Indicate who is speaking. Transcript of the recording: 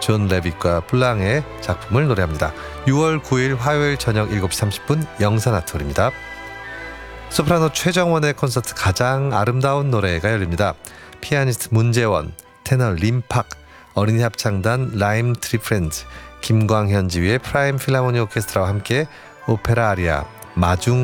Speaker 1: 존 레빗과 블랑의 작품을 노래합니다. 6월 9일 화요일 저녁 7시 30분 영산아트홀입니다. 소프라노 최정원의 콘서트 가장 아름다운 노래가 열립니다. 피아니스트 문재원, 테너 림팍, 어린이 합창단 라임 트리 프렌즈, 김광현 지휘의 프라임 필하모니 오케스트라와 함께 오페라 아리아 마중